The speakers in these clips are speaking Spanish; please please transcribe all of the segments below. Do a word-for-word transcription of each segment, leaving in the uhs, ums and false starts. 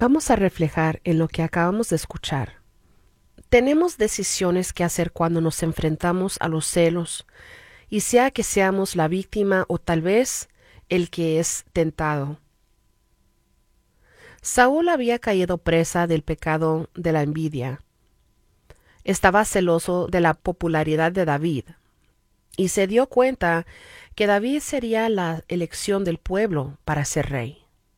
Vamos a reflejar en lo que acabamos de escuchar. Tenemos decisiones que hacer cuando nos enfrentamos a los celos, y sea que seamos la víctima o tal vez el que es tentado. Saúl había caído presa del pecado de la envidia. Estaba celoso de la popularidad de David, y se dio cuenta que David sería la elección del pueblo para ser rey.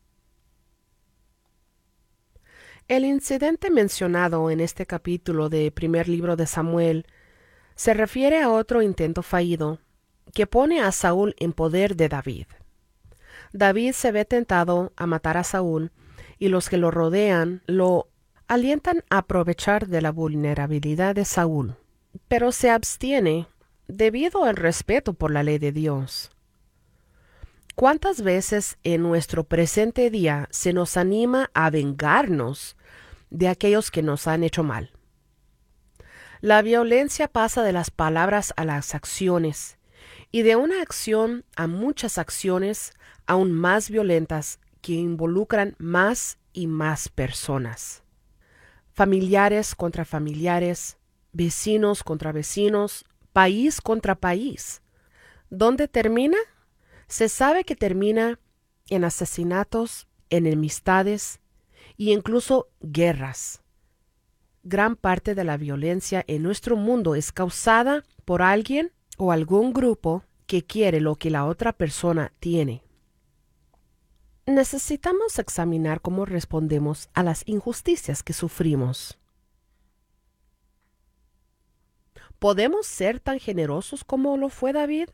El incidente mencionado en este capítulo de primer libro de Samuel se refiere a otro intento fallido que pone a Saúl en poder de David. David se ve tentado a matar a Saúl y los que lo rodean lo alientan a aprovechar de la vulnerabilidad de Saúl, pero se abstiene debido al respeto por la ley de Dios. ¿Cuántas veces en nuestro presente día se nos anima a vengarnos de aquellos que nos han hecho mal? La violencia pasa de las palabras a las acciones, y de una acción a muchas acciones aún más violentas que involucran más y más personas. Familiares contra familiares, vecinos contra vecinos, país contra país. ¿Dónde termina? Se sabe que termina en asesinatos, enemistades e incluso guerras. Gran parte de la violencia en nuestro mundo es causada por alguien o algún grupo que quiere lo que la otra persona tiene. Necesitamos examinar cómo respondemos a las injusticias que sufrimos. ¿Podemos ser tan generosos como lo fue David?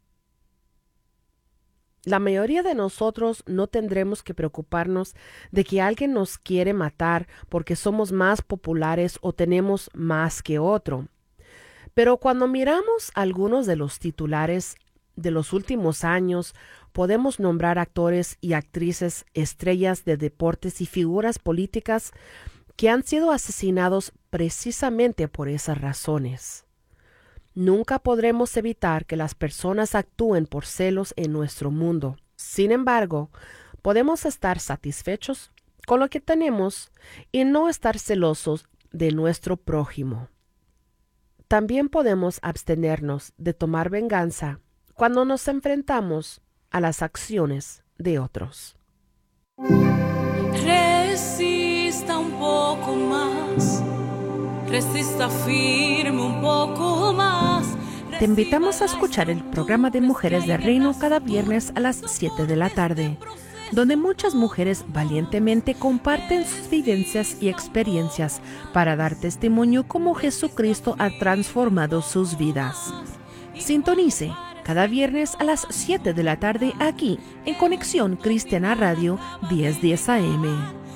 La mayoría de nosotros no tendremos que preocuparnos de que alguien nos quiere matar porque somos más populares o tenemos más que otro. Pero cuando miramos algunos de los titulares de los últimos años, podemos nombrar actores y actrices, estrellas de deportes y figuras políticas que han sido asesinados precisamente por esas razones. Nunca podremos evitar que las personas actúen por celos en nuestro mundo. Sin embargo, podemos estar satisfechos con lo que tenemos y no estar celosos de nuestro prójimo. También podemos abstenernos de tomar venganza cuando nos enfrentamos a las acciones de otros. Resista un poco más, resista firme un poco más. Te invitamos a escuchar el programa de Mujeres del Reino cada viernes a las siete de la tarde, donde muchas mujeres valientemente comparten sus vivencias y experiencias para dar testimonio cómo Jesucristo ha transformado sus vidas. Sintonice cada viernes a las siete de la tarde aquí en Conexión Cristiana Radio diez diez A M.